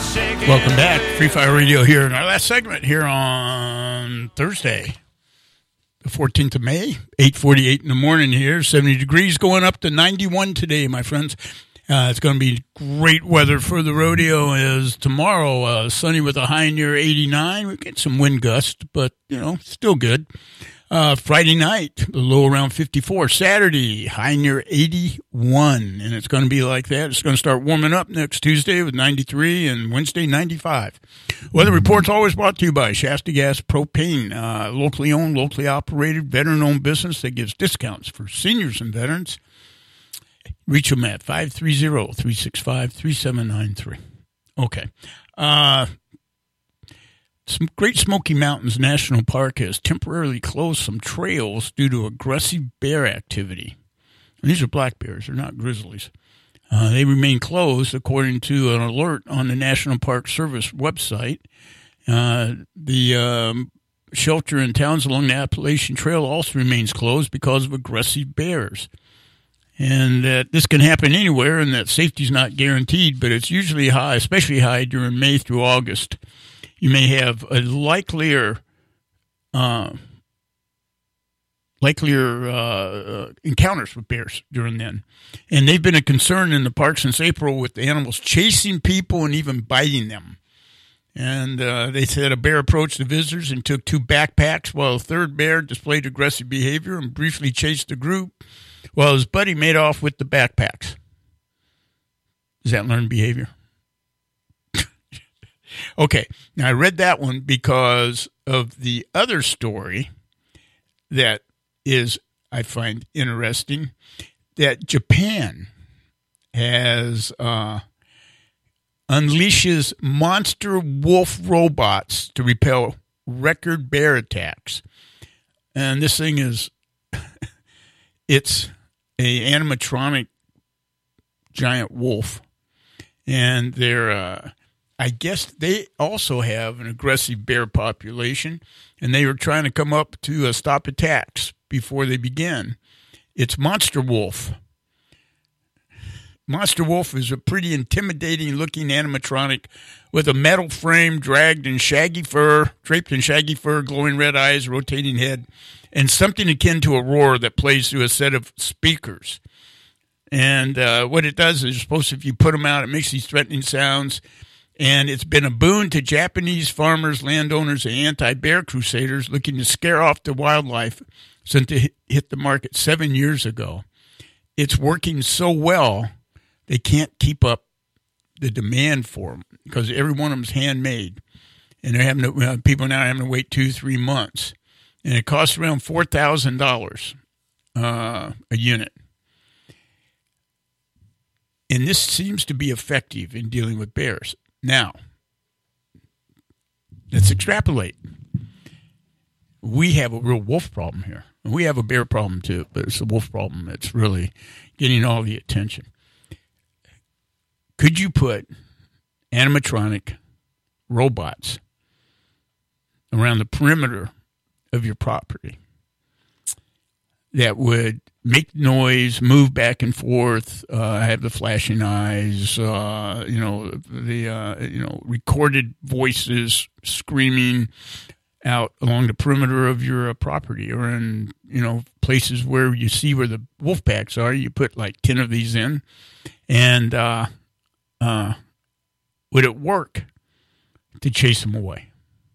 Welcome back. Free Fire Radio here in our last segment here on Thursday, the 14th of May, 8:48 in the morning here. 70 degrees going up to 91 today, my friends. It's going to be great weather for the rodeo as tomorrow, sunny with a high near 89. We get some wind gusts, but, still good. Friday night, a low around 54. Saturday, high near 81. And it's going to be like that. It's going to start warming up next Tuesday with 93 and Wednesday, 95. Weather reports always brought to you by Shasta Gas Propane, locally owned, locally operated, veteran-owned business that gives discounts for seniors and veterans. Reach them at 530-365-3793. Okay. Some Great Smoky Mountains National Park has temporarily closed some trails due to aggressive bear activity. And these are black bears, they're not grizzlies. They remain closed according to an alert on the National Park Service website. The shelter in towns along the Appalachian Trail also remains closed because of aggressive bears. And that this can happen anywhere and that safety is not guaranteed, but it's usually high, especially high during May through August. You may have a likelier encounters with bears during then. And they've been a concern in the park since April with the animals chasing people and even biting them. And they said a bear approached the visitors and took 2 backpacks while a third bear displayed aggressive behavior and briefly chased the group while his buddy made off with the backpacks. Is that learned behavior? Okay, now I read that one because of the other story that is, I find interesting, that Japan has unleashes monster wolf robots to repel record bear attacks. And this thing is, it's a animatronic giant wolf, and they're I guess they also have an aggressive bear population, and they were trying to come up to stop attacks before they begin. It's Monster Wolf. Monster Wolf is a pretty intimidating-looking animatronic with a metal frame draped in shaggy fur, glowing red eyes, rotating head, and something akin to a roar that plays through a set of speakers. And what it does is, if you put them out, it makes these threatening sounds. And it's been a boon to Japanese farmers, landowners, and anti-bear crusaders looking to scare off the wildlife since it hit the market 7 years ago. It's working so well, they can't keep up the demand for them because every one of them is handmade. And they're having to, people now are having to wait 2-3 months. And it costs around $4,000 a unit. And this seems to be effective in dealing with bears. Now, let's extrapolate. We have a real wolf problem here. We have a bear problem too, but it's a wolf problem that's really getting all the attention. Could you put animatronic robots around the perimeter of your property that would make noise, move back and forth, have the flashing eyes, recorded voices screaming out along the perimeter of your property, or in, places where you see where the wolf packs are. You put like 10 of these in, and would it work to chase them away?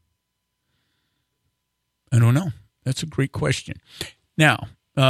I don't know. That's a great question. Now,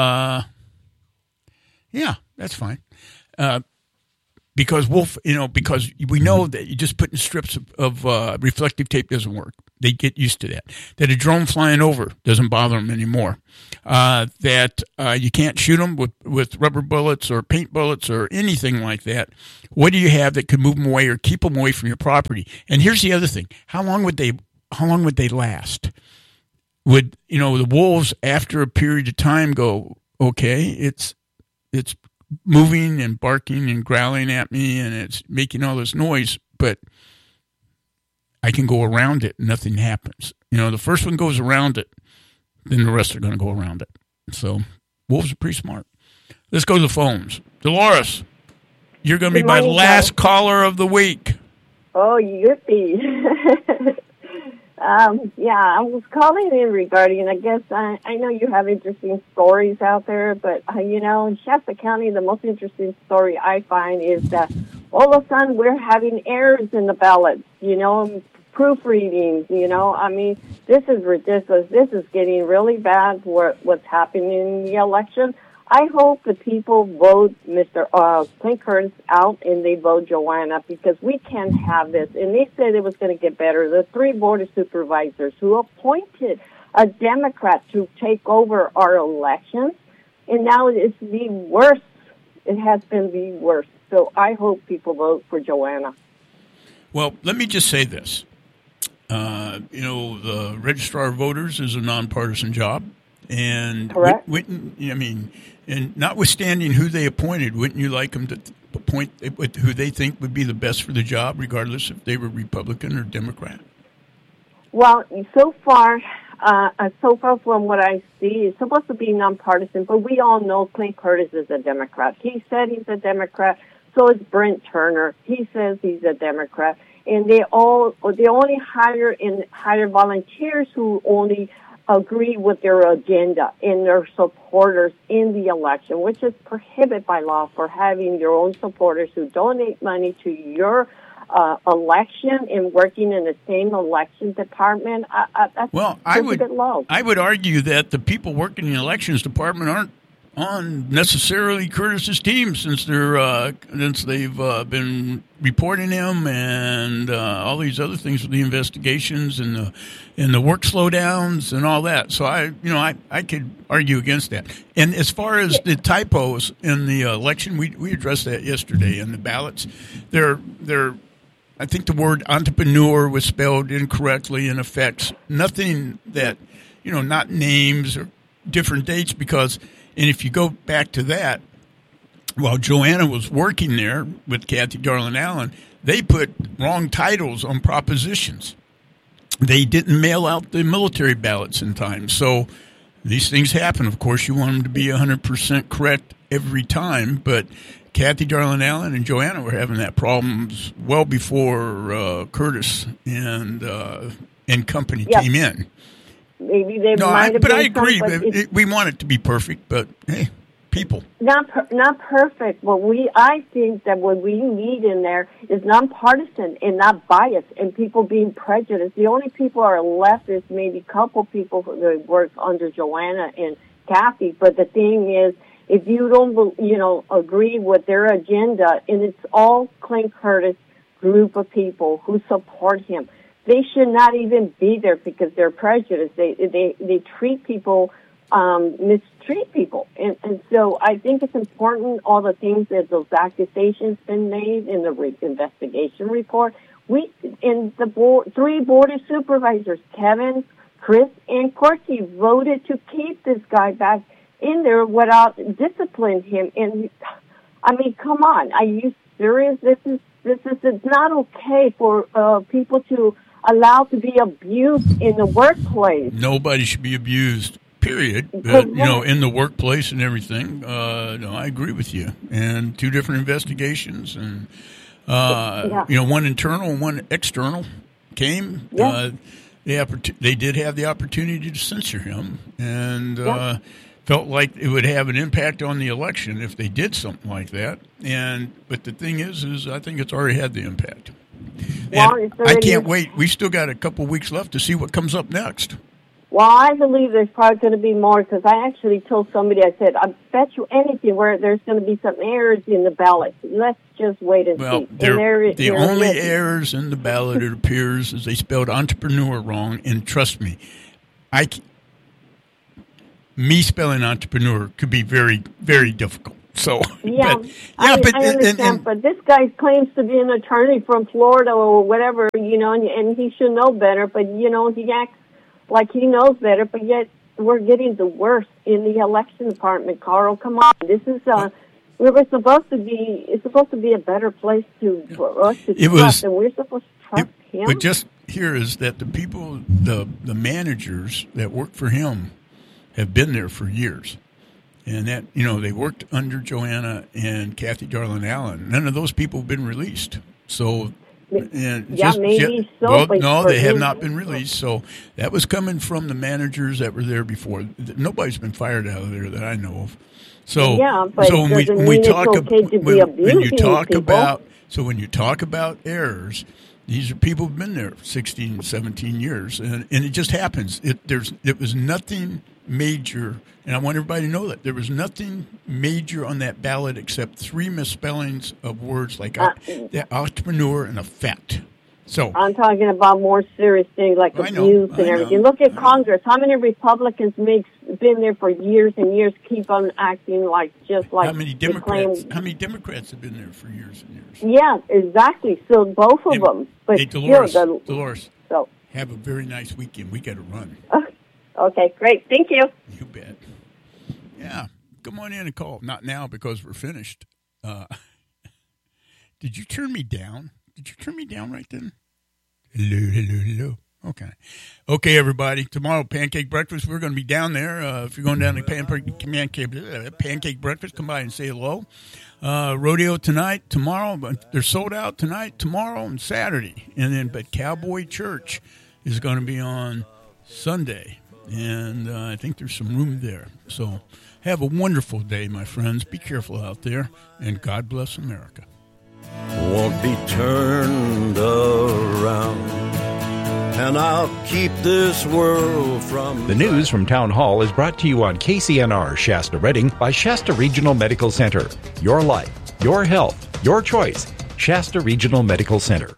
yeah, that's fine. Because because we know that you just putting strips of reflective tape doesn't work. They get used to that. That a drone flying over doesn't bother them anymore. That you can't shoot them with rubber bullets or paint bullets or anything like that. What do you have that could move them away or keep them away from your property? And here's the other thing: how long would they last? Would the wolves after a period of time go, okay, it's moving and barking and growling at me and it's making all this noise, but I can go around it and nothing happens. The first one goes around it, then the rest are going to go around it. So wolves are pretty smart. Let's go to the phones. Dolores, you're going to be my last caller of the week. Oh, yippee. Yeah, I was calling in regarding, I guess, I know you have interesting stories out there, but, in Shasta County, the most interesting story I find is that all of a sudden we're having errors in the ballots, proofreadings, I mean, this is ridiculous. This is getting really bad for what's happening in the election. I hope the people vote Mr. Clint Curtis out and they vote Joanna, because we can't have this. And they said it was going to get better. The 3 board of supervisors who appointed a Democrat to take over our elections, and now it's the worst. It has been the worst. So I hope people vote for Joanna. Well, let me just say this. The registrar of voters is a nonpartisan job. And correct. And notwithstanding who they appointed, wouldn't you like them to appoint who they think would be the best for the job, regardless if they were Republican or Democrat? Well, so far from what I see, it's supposed to be nonpartisan, but we all know Clint Curtis is a Democrat. He said he's a Democrat. So is Brent Turner. He says he's a Democrat. And they only hire volunteers who only agree with their agenda and their supporters in the election, which is prohibited by law for having your own supporters who donate money to your election and working in the same election department. That's I would argue that the people working in the elections department aren't on necessarily Curtis's team, since they've been reporting him and all these other things with the investigations and the work slowdowns and all that. So I could argue against that. And as far as the typos in the election, we addressed that yesterday in the ballots. I think the word entrepreneur was spelled incorrectly and affects nothing that, not names or different dates, because. And if you go back to that, while Joanna was working there with Kathy Garland Allen, they put wrong titles on propositions. They didn't mail out the military ballots in time. So these things happen. Of course, you want them to be 100% correct every time, but Kathy Garland Allen and Joanna were having that problem well before Curtis and company came in. Maybe they might have been. But I agree. We want it to be perfect, but hey, people. Not perfect. I think that what we need in there is nonpartisan and not biased, and people being prejudiced. The only people are left is maybe a couple people that work under Joanna and Kathy. But the thing is, if you don't, agree with their agenda, and it's all Clint Curtis group of people who support him, they should not even be there because they're prejudiced. They treat people, mistreat people. And so I think it's important, all the things that those accusations been made in the investigation report. In the 3 board of supervisors, Kevin, Chris, and Corky, voted to keep this guy back in there without disciplining him. And I mean, come on. Are you serious? This is it's not okay for people to allow to be abused in the workplace. Nobody should be abused, period. But, in the workplace and everything. No, I agree with you. And 2 different investigations, and one internal and one external came. Yeah. They did have the opportunity to censure him, and felt like it would have an impact on the election if they did something like that. But the thing is I think it's already had the impact. And I can't wait. We still got a couple weeks left to see what comes up next. Well, I believe there's probably going to be more, because I actually told somebody, I said, I bet you anything where there's going to be some errors in the ballot. Let's just wait and see. The only errors in the ballot, it appears, is they spelled entrepreneur wrong. And trust me, me spelling entrepreneur could be very, very difficult. So, I understand. But this guy claims to be an attorney from Florida or whatever, and he should know better. But he acts like he knows better. But yet we're getting the worst in the election department. Carl, come on, this is we were supposed to be. It's supposed to be a better place for us to trust, and we're supposed to trust him. But just here is that the people, the managers that work for him, have been there for years. And that, they worked under Joanna and Kathy Garland Allen. None of those people have been released. So And maybe so. Well, but no, they have not been released. So that was coming from the managers that were there before. Nobody's been fired out of there that I know of. So but so when you talk about errors, these are people who've been there 16, 17 years, and it just happens. It was nothing major, and I want everybody to know that there was nothing major on that ballot except 3 misspellings of words like entrepreneur and effect. So I'm talking about more serious things like abuse and everything. Look at Congress. How many Republicans been there for years and years keep on acting like how many Democrats? How many Democrats have been there for years and years? Yeah, exactly. So both of them. But hey, Dolores, so have a very nice weekend. We got to run. Okay, great. Thank you. You bet. Yeah, come on in and call. Not now because we're finished. Did you turn me down? Did you turn me down right then? Hello. Okay, everybody. Tomorrow, Pancake Breakfast. We're going to be down there. If you're going down to Pancake Breakfast, come by and say hello. Rodeo tonight, tomorrow. They're sold out tonight, tomorrow, and Saturday. But Cowboy Church is going to be on Sunday. And I think there's some room there. So have a wonderful day, my friends. Be careful out there. And God bless America. Won't be turned around, and I'll keep this world from... The news from Town Hall is brought to you on KCNR Shasta Redding by Shasta Regional Medical Center. Your life, your health, your choice. Shasta Regional Medical Center.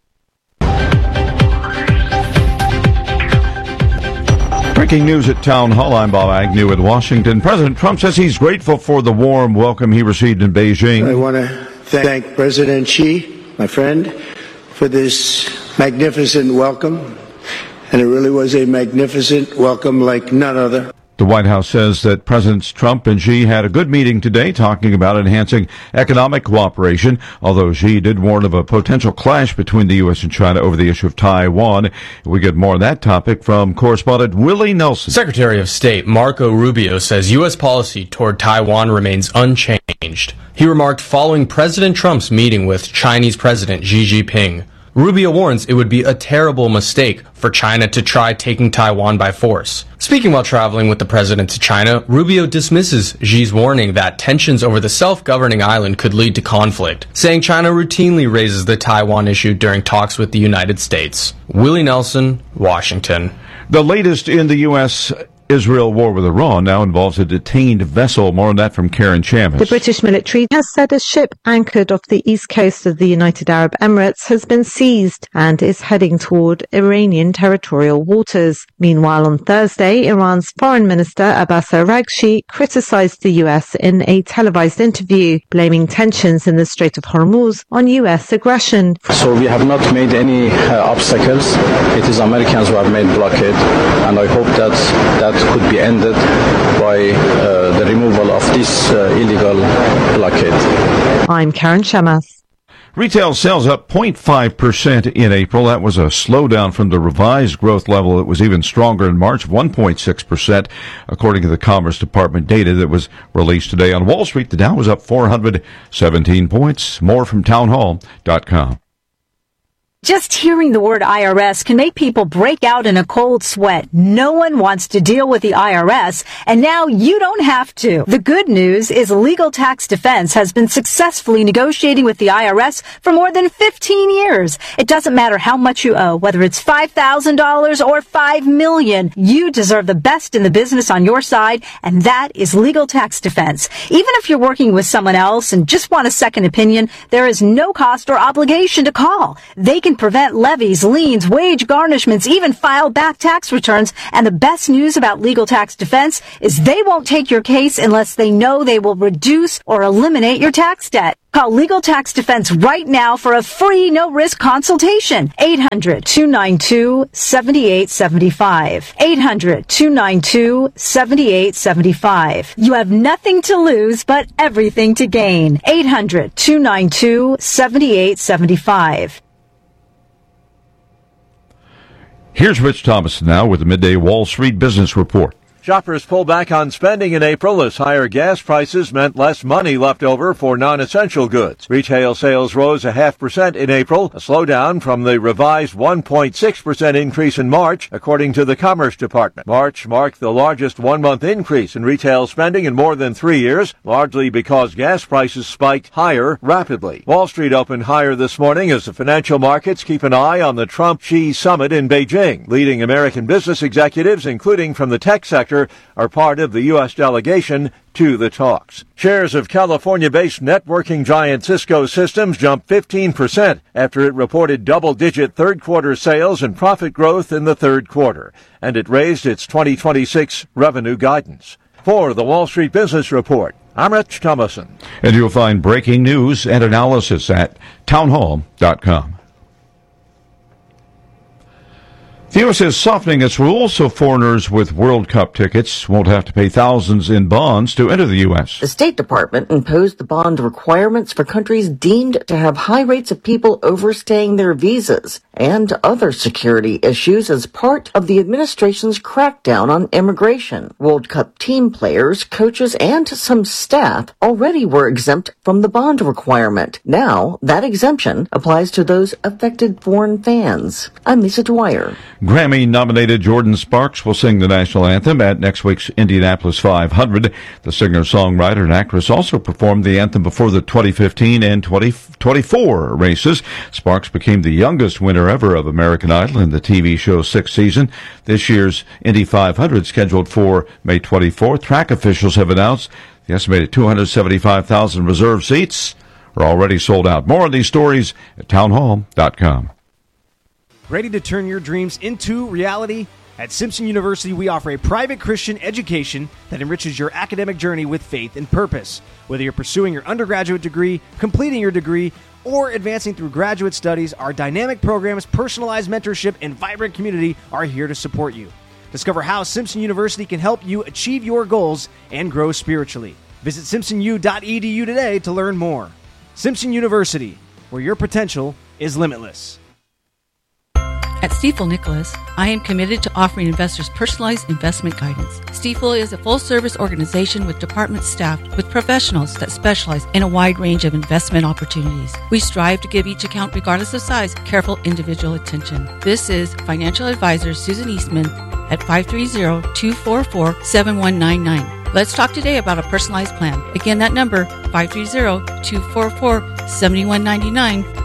Breaking news at Town Hall. I'm Bob Agnew in Washington. President Trump says he's grateful for the warm welcome he received in Beijing. I want to thank President Xi, my friend, for this magnificent welcome. And it really was a magnificent welcome like none other. The White House says that Presidents Trump and Xi had a good meeting today talking about enhancing economic cooperation, although Xi did warn of a potential clash between the U.S. and China over the issue of Taiwan. We get more on that topic from correspondent Willie Nelson. Secretary of State Marco Rubio says U.S. policy toward Taiwan remains unchanged. He remarked following President Trump's meeting with Chinese President Xi Jinping. Rubio warns it would be a terrible mistake for China to try taking Taiwan by force. Speaking while traveling with the president to China, Rubio dismisses Xi's warning that tensions over the self-governing island could lead to conflict, saying China routinely raises the Taiwan issue during talks with the United States. Willie Nelson, Washington. The latest in the U.S. Israel war with Iran now involves a detained vessel. More on that from Karen Chamis. The British military has said a ship anchored off the east coast of the United Arab Emirates has been seized and is heading toward Iranian territorial waters. Meanwhile, on Thursday, Iran's Foreign Minister Abbas Araghchi criticized the U.S. in a televised interview, blaming tensions in the Strait of Hormuz on U.S. aggression. So we have not made any obstacles. It is Americans who have made blockade, and I hope that could be ended by the removal of this illegal blockade. I'm Karen Chamas. Retail sales up 0.5% in April. That was a slowdown from the revised growth level that was even stronger in March, 1.6%, according to the Commerce Department data that was released today. On Wall Street, the Dow was up 417 points. More from townhall.com. Just hearing the word IRS can make people break out in a cold sweat. No one wants to deal with the IRS, and now you don't have to. The good news is Legal Tax Defense has been successfully negotiating with the IRS for more than 15 years. It doesn't matter how much you owe, whether it's $5,000 or $5 million. You deserve the best in the business on your side, and that is Legal Tax Defense. Even if you're working with someone else and just want a second opinion, there is no cost or obligation to call. They can prevent levies, liens, wage garnishments, even file back tax returns. And the best news about Legal Tax Defense is they won't take your case unless they know they will reduce or eliminate your tax debt. Call Legal Tax Defense right now for a free, no-risk consultation. 800-292-7875. 800-292-7875. You have nothing to lose but everything to gain. 800-292-7875. Here's Rich Thomas now with the Midday Wall Street Business Report. Shoppers pulled back on spending in April as higher gas prices meant less money left over for non-essential goods. Retail sales rose 0.5% in April, a slowdown from the revised 1.6% increase in March, according to the Commerce Department. March marked the largest one-month increase in retail spending in more than 3 years, largely because gas prices spiked higher rapidly. Wall Street opened higher this morning as the financial markets keep an eye on the Trump-Xi summit in Beijing. Leading American business executives, including from the tech sector, are part of the U.S. delegation to the talks. Shares of California-based networking giant Cisco Systems jumped 15% after it reported double-digit third-quarter sales and profit growth in the third quarter, and it raised its 2026 revenue guidance. For the Wall Street Business Report, I'm Rich Thomason. And you'll find breaking news and analysis at townhall.com. The U.S. is softening its rules so foreigners with World Cup tickets won't have to pay thousands in bonds to enter the U.S. The State Department imposed the bond requirements for countries deemed to have high rates of people overstaying their visas and other security issues as part of the administration's crackdown on immigration. World Cup team players, coaches, and some staff already were exempt from the bond requirement. Now, that exemption applies to those affected foreign fans. I'm Lisa Dwyer. Grammy-nominated Jordan Sparks will sing the national anthem at next week's Indianapolis 500. The singer-songwriter and actress also performed the anthem before the 2015 and 2024 races. Sparks became the youngest winner ever of American Idol in the TV show's sixth season. This year's Indy 500, scheduled for May 24th, track officials have announced the estimated 275,000 reserve seats are already sold out. More on these stories at townhall.com. Ready to turn your dreams into reality? At Simpson University, we offer a private Christian education that enriches your academic journey with faith and purpose. Whether you're pursuing your undergraduate degree, completing your degree, or advancing through graduate studies, our dynamic programs, personalized mentorship, and vibrant community are here to support you. Discover how Simpson University can help you achieve your goals and grow spiritually. Visit simpsonu.edu today to learn more. Simpson University, where your potential is limitless. At Stifel Nicholas, I am committed to offering investors personalized investment guidance. Stifel is a full-service organization with department staff with professionals that specialize in a wide range of investment opportunities. We strive to give each account, regardless of size, careful individual attention. This is financial advisor Susan Eastman at 530-244-7199. Let's talk today about a personalized plan. Again, that number, 530-244-7199.